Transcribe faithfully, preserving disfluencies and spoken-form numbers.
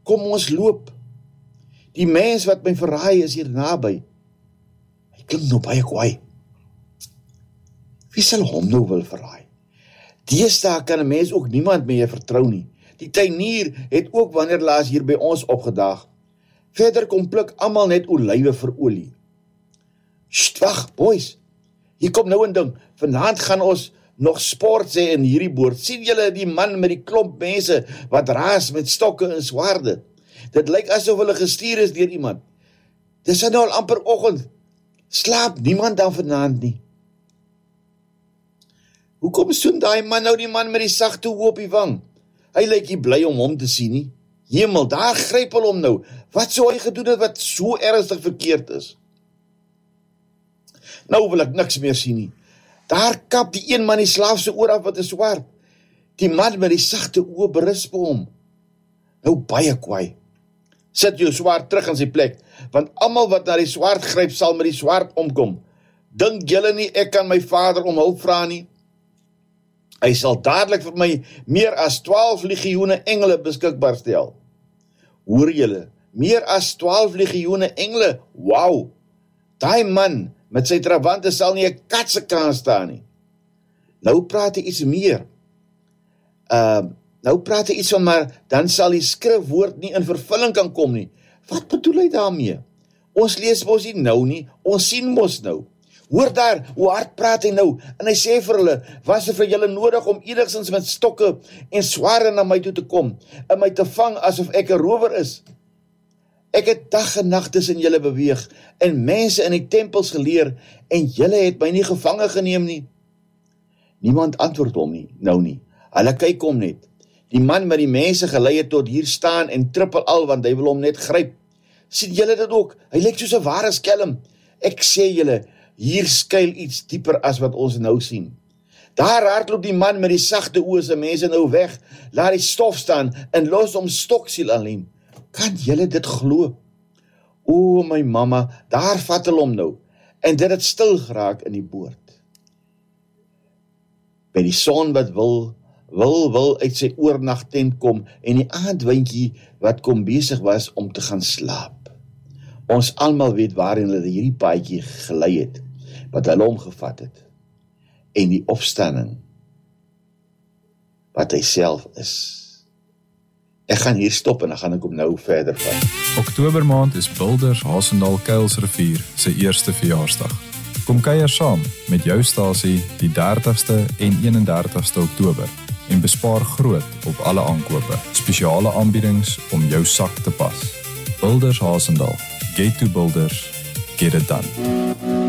kom ons loop. Die mens wat my verraai is hier naby. Hy klink nou baie kwaai. Wie sal hom nou wil verraai? Deesdae kan 'n mens ook niemand meer vertrou nie. Die tuinier het ook wanneer laas hier by ons opgedaag. Verder kom pluk almal net olywe vir olie. Sst, wag, boys. Hier kom nou 'n ding. Vanaand gaan ons nog sport sê in hierdie boord. Sien julle die man met die klomp mense wat raas met stokke en swaarde? Dit lyk asof hulle gestuur is deur iemand. Dis nou al amper oggend. Slaap niemand dan vanaand nie. Hoekom soen daai man nou die man met die sagte oë op die wang? Hy lyk nie bly om hom te sien nie. Hemel, daar gryp hulle hom nou. Wat sou hy gedoen het wat so ernstig verkeerd is? Nou wil ek niks meer sien nie. Daar kap die een man die slaaf se oor af wat is swart. Die man met die sagte oë berusp hom. Nou baie kwaai. Sit jou swaard terug in sy plek, want almal wat na die swaard gryp sal met die swaard omkom. Dink julle nie ek kan my vader om hulp vra nie? Hy sal dadelik vir my meer as twaalf legioene engele beskikbaar stel. Hoor julle, meer as twaalf legioene engele, wow! Daai man met sy trawante sal nie 'n kat se kans staan nie. Nou praat hy iets meer. Uh, nou praat hy iets van, maar dan sal die skrifwoord nie in vervulling kan kom nie. Wat bedoel hy daarmee? Ons lees mos nie nou nie, ons sien mos nou. Hoor daar, hoe hard praat hy nou, en hy sê vir hulle, was dit vir julle nodig om enigstens met stokke en swaarde na my toe te kom, en my te vang asof ek 'n rower is. Ek het dag en nag tussen julle beweeg, en mense in die tempels geleer, en julle het my nie gevange geneem nie. Niemand antwoord hom nie, nou nie, hulle kyk hom net. Die man met die mense gelei het tot hier staan, en trippel al, want hy wil hom net gryp. Sien julle dit ook, hy lyk soos 'n ware skelm. Ek sê julle, hier skuil iets dieper as wat ons nou sien. Daar hardloop die man met die sagte oë se mense nou weg, laat die stof staan en los hom stoksiel alleen. Kan julle dit glo? O my mamma, daar vat hulle hom nou, en dit het stil geraak in die boord. By die son wat wil, wil, wil uit sy oornagtent kom, en die aandwindjie wat kom besig was om te gaan slaap. Ons almal weet waarin hulle hierdie paadjie gelei het, wat hulle omgevat het, en die opstanding, wat hy self is. Ek gaan hier stop en dan gaan ek hom nou verder vat. Oktobermaand is Boulders Hasendaal Kuilsrivier sy eerste verjaarsdag. Kom kuier saam met jou stasie die dertigste en eenendertigste Oktober en bespaar groot op alle aankope. Spesiale aanbiedings om jou sak te pas. Boulders Hasendaal. Get to Boulders. Get it done.